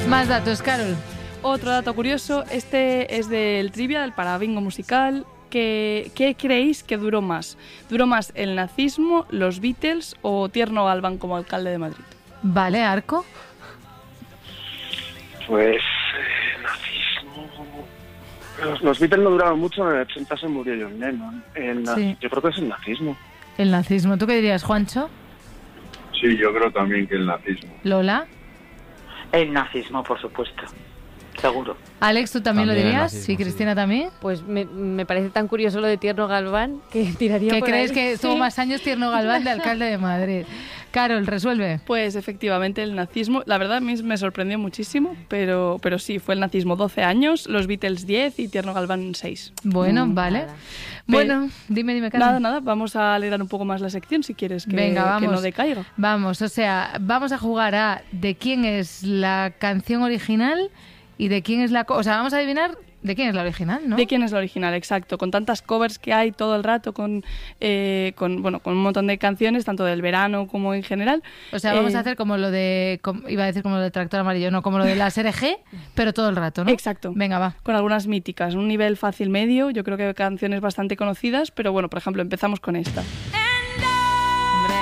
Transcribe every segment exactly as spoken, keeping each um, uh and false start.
Más datos, Carol. Otro dato curioso, este es del trivia, del Parabingo musical. ¿Qué, ¿Qué creéis que duró más? ¿Duró más el nazismo, los Beatles o Tierno Galván como alcalde de Madrid? Vale, Arco. Pues... Eh, nazismo... Los, los Beatles no duraron mucho, en el ochenta se murió John Lennon. El, Sí. Yo creo que es el nazismo. El nazismo. ¿Tú qué dirías, Juancho? Sí, yo creo también que el nazismo. Lola. El nazismo, por supuesto. Seguro. Alex, ¿tú también, También lo el dirías? nazismo, Sí, Cristina sí. también. Pues me, me parece tan curioso lo de Tierno Galván que tiraría ¿Qué por crees ahí. que estuvo Sí. más años Tierno Galván de alcalde de Madrid? Carol, resuelve. Pues efectivamente el nazismo, la verdad a mí me sorprendió muchísimo, pero, pero sí, fue el nazismo doce años, los Beatles diez y Tierno Galván seis. Bueno, Mm, vale. nada. Bueno, dime, dime, Carol. Nada, nada, vamos a alegrar un poco más la sección si quieres que, Venga, vamos. que no decaiga. Vamos, o sea, vamos a jugar a de quién es la canción original y de quién es la... co- O sea, vamos a adivinar de quién es la original, ¿no? ¿De quién es la original? Exacto, con tantas covers que hay todo el rato, con, eh, con, bueno, con un montón de canciones, tanto del verano como en general. O sea, vamos Eh, a hacer como lo de... com- iba a decir como lo de Tractor Amarillo, no, como lo de las R G, pero todo el rato, ¿no? Exacto. Venga, va. Con algunas míticas, un nivel fácil medio, yo creo que canciones bastante conocidas, pero bueno, por ejemplo, empezamos con esta. Hombre.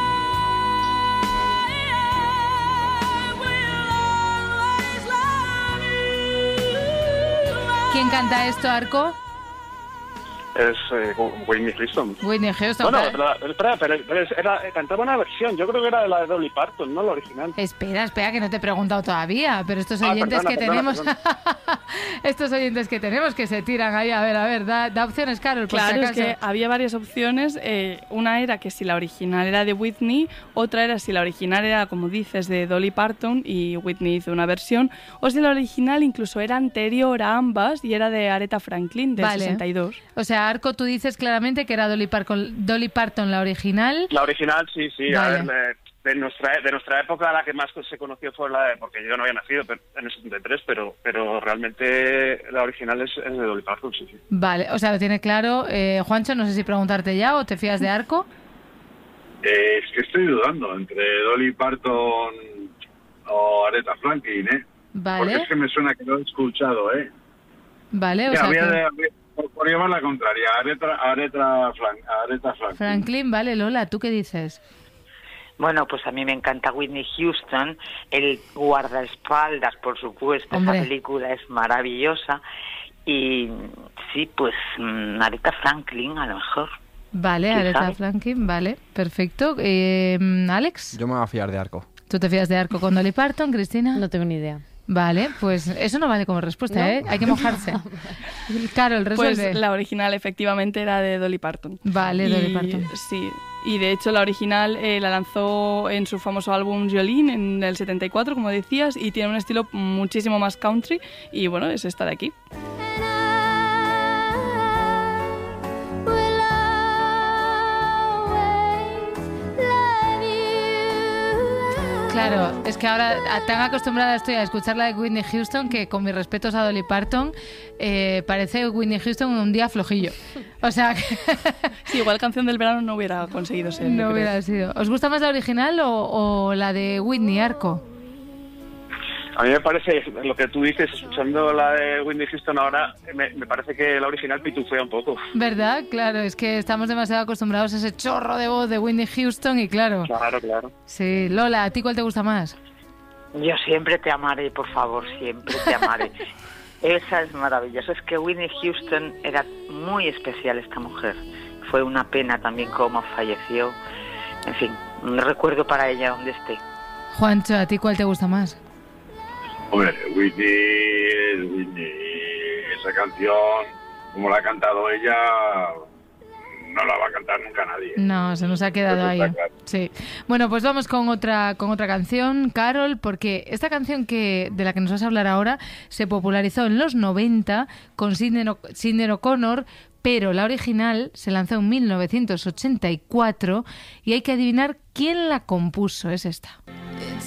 ¿Quién canta esto, Arco? Es eh, Whitney Houston. Whitney Houston. Bueno, Claro. espera, espera, pero, pero es- era, eh, cantaba una versión, yo creo que era de la de Dolly Parton, no la original. Espera, espera, que no te he preguntado todavía, pero estos Ah, oyentes perdona, que perdona, tenemos, estos oyentes que tenemos que se tiran ahí, a ver, a ver, da, da opciones, Carol, por Claro, si es acaso. que había varias opciones. eh, una era que si la original era de Whitney, otra era si la original era, como dices, de Dolly Parton y Whitney hizo una versión, o si la original incluso era anterior a ambas y era de Aretha Franklin, del Vale. sesenta y dos. O sea, Arco, tú dices claramente que era Dolly Parton, Dolly Parton la original. La original, sí, sí. Vale. A ver, eh, de nuestra, de nuestra época la que más se conoció fue la de... Porque yo no había nacido pero- en el setenta y tres, pero, pero realmente la original es, es de Dolly Parton, sí, sí. Vale, o sea, lo tiene claro. Eh, Juancho, no sé si preguntarte ya o te fías de Arco. Eh, es que estoy dudando entre Dolly Parton o Aretha Franklin, ¿eh? Porque Vale, es que me suena que lo he escuchado, ¿eh? vale, o Mira, sea, voy a, que- voy- por, por llevar la contraria, Aretha, Aretha, Fran- Aretha Franklin. Franklin, vale, Lola, ¿tú qué dices? Bueno, pues a mí me encanta Whitney Houston, el guardaespaldas, por supuesto, Hombre. esa película es maravillosa. Y sí, pues mm, Aretha Franklin a lo mejor. Vale, ¿Quién Aretha sabe? Franklin, vale, perfecto. Eh, Alex, Yo me voy a fiar de Arco. ¿tú te fías de Arco con Dolly Parton, Cristina? No tengo ni idea. Vale, pues eso no vale como respuesta, ¿No? ¿eh? Hay que mojarse. Carol, Pues resuelve. la original efectivamente era de Dolly Parton. Vale, Y- Dolly Parton. Sí, y de hecho la original eh, la lanzó en su famoso álbum Jolene en el setenta y cuatro, como decías, y tiene un estilo muchísimo más country y bueno, es esta de aquí. Claro, es que ahora a- tan acostumbrada estoy a escuchar la de Whitney Houston que con mis respetos a Dolly Parton eh, parece Whitney Houston un día flojillo. O sea, que Sí, igual Canción del Verano no hubiera conseguido ser. yo no creo. hubiera sido. ¿Os gusta más la original o, o la de Whitney, Arco? A mí me parece, lo que tú dices, escuchando la de Whitney Houston ahora, me, me parece que la original pitufea un poco. ¿Verdad? Claro, es que estamos demasiado acostumbrados a ese chorro de voz de Whitney Houston y claro. Claro, claro. Sí, Lola, ¿a ti cuál te gusta más? Yo siempre te amaré, por favor, siempre te amaré. Esa es maravillosa. Es que Whitney Houston era muy especial, esta mujer. Fue una pena también cómo falleció. En fin, un recuerdo para ella donde esté. Juancho, ¿a ti cuál te gusta más? Hombre, Whitney, Whitney, esa canción, como la ha cantado ella, no la va a cantar nunca nadie. No, se nos ha quedado Eso ahí. está claro. Sí. Bueno, pues vamos con otra con otra canción, Carol, porque esta canción que de la que nos vas a hablar ahora se popularizó en los noventa con Sinéad O- Sinéad O'Connor, pero la original se lanzó en mil novecientos ochenta y cuatro y hay que adivinar quién la compuso. Es esta.